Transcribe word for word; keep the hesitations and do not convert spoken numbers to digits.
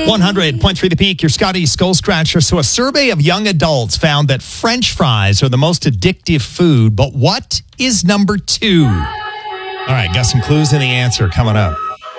one hundred point three The Peak, your Scotty Skull Scratcher. So a survey of young adults found that French fries are the most addictive food, but what is number two? All right, got some clues in the answer coming up.